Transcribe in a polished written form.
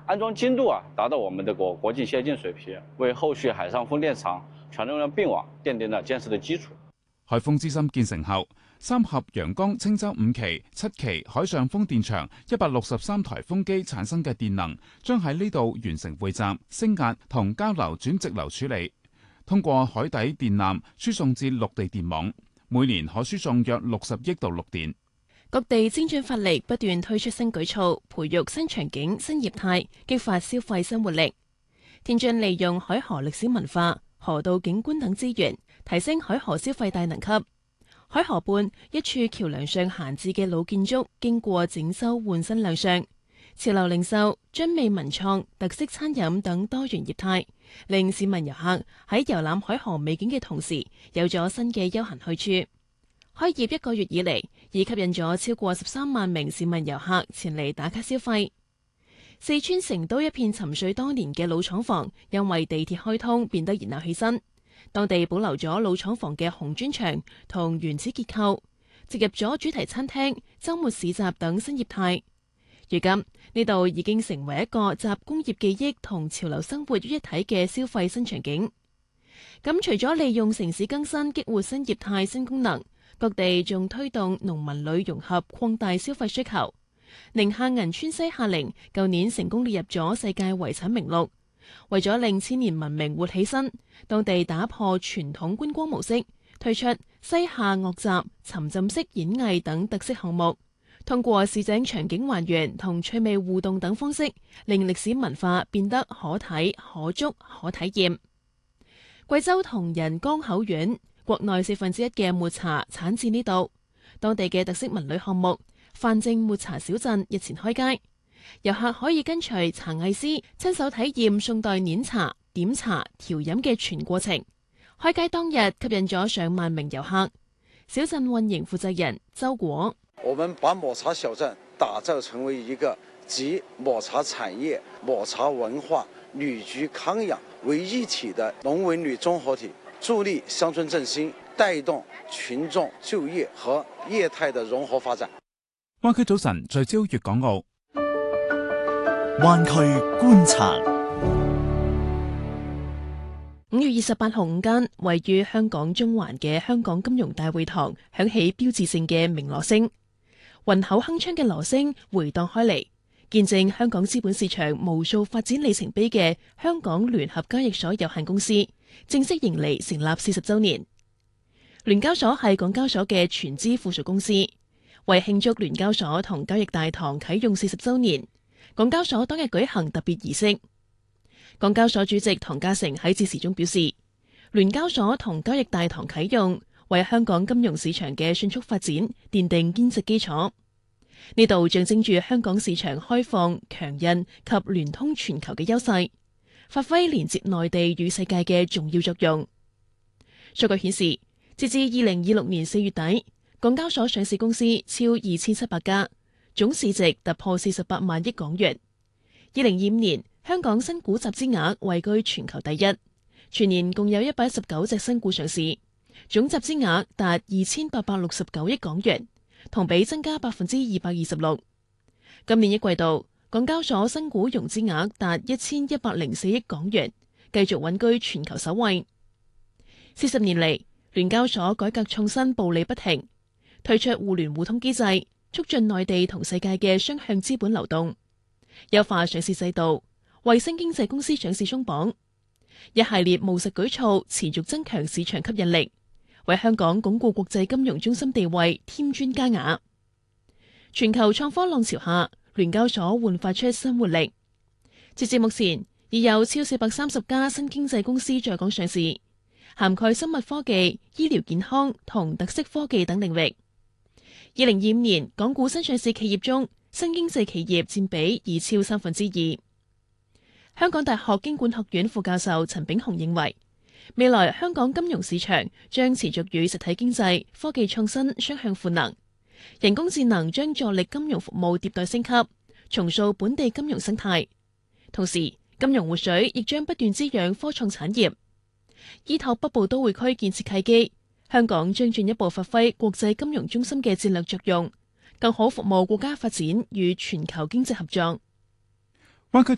安裝精度達到我們的國際先進水平，為後續海上風電場全能源併網奠定了堅實的基礎。 海豐之心建成後，三峽陽江青洲5期、7期海上風電場163台風機產生嘅電能，將喺呢度完成匯集、升壓同交流轉直流處理，通過海底電纜輸送至陸地電網，每年可輸送約60億度綠電。 各地精準發力，不斷推出新舉措，培育新場景、新業態，激發消費新活力。天津利用海河歷史文化、河道景觀等資源，提升海河消費大能級。海河畔一處橋樑上閒置嘅老建築，經過整修換新亮相。潮流零售、津味文創、特色餐飲等多元業態，令市民遊客喺遊覽海河美景嘅同時，有咗新嘅休閒去處。開業1個月以嚟，已吸引咗超過13萬名市民遊客前嚟打卡消費。四川成都一片沉睡多年嘅老廠房，因為地鐵開通變得熱鬧起身。當地保留咗老廠房嘅紅磚牆同原始結構，植入咗主題餐廳、週末市集等新業態。如今呢度已經成為一個集工業記憶同潮流生活於一體嘅消費新場景。咁除咗利用城市更新激活新業態新功能，各地仲推動農民旅融合，擴大消費需求。寧夏銀川西夏陵舊年成功列入咗世界遺產名錄。為咗令千年文明活起身，當地打破傳統觀光模式，推出西夏樂集、沉浸式演藝等特色項目，通過市井場景還原同趣味互動等方式，令歷史文化變得可睇、可觸、可體驗。貴州銅仁江口縣國內1/4嘅抹茶產自呢度，當地嘅特色文旅項目范正抹茶小鎮日前開街，遊客可以跟隨茶藝師親手體驗宋代碾茶、點茶、調飲嘅全過程。開街當日吸引咗上萬名遊客。小鎮運營負責人周果： 我們把抹茶小鎮打造成為一個集抹茶產業、抹茶文化、旅居康養為一體的農文旅綜合體，助力鄉村振興，帶動群眾就業和業態的融合發展。 灣區早晨聚焦粵港澳， 灣區觀察。 5月28號午間，位於香港中環嘅香港金融大會堂響起標誌性嘅鳴鑼聲，渾厚鏗鏘嘅鑼聲回盪開嚟，見證香港資本市場無數發展里程碑嘅香港聯合交易所有限公司正式迎嚟成立40週年。聯交所係港交所嘅全資附屬公司。為慶祝聯交所同交易大堂啟用40週年，港交所當日舉行特別儀式。港交所主席唐家成喺致辭中表示，聯交所同交易大堂啟用，為香港金融市場嘅迅速發展奠定堅實基礎。呢度象徵住香港市場開放、強韌及聯通全球嘅優勢，發揮連接內地與世界嘅重要作用。數據顯示，截至2026年4月底，港交所上市公司超2700家，總市值突破48萬億港元。2025年，香港新股集資額位居全球第一，全年共有119隻新股上市，總集資額達2869億港元，同比增加226%。今年一季度，港交所新股融資額達1104億港元，繼續穩居全球首位。40年嚟，聯交所改革創新步履不停，推出互聯互通機制，促進內地同世界嘅雙向資本流動，優化上市制度，為新經濟公司上市鬆綁，一系列務實舉措持續增強市場吸引力，為香港鞏固國際金融中心地位添磚加瓦。全球創科浪潮下，聯交所煥發出新活力。截至目前，已有超430家新經濟公司在港上市，涵蓋生物科技、醫療健康同特色科技等領域。2025年，港股新上市企業中，新經濟企業佔比已超2/3。香港大學經管學院副教授陳炳雄認為，未來香港金融市場將持續與實體經濟、科技創新雙向賦能，人工智能將助力金融服務迭代升級，重塑本地金融生態。同時，金融活水亦將不斷滋養科創產業。依託北部都會區建設契機，香港將進一步發揮國際金融中心嘅戰略作用，更好服務國家發展與全球經濟合作。 灣區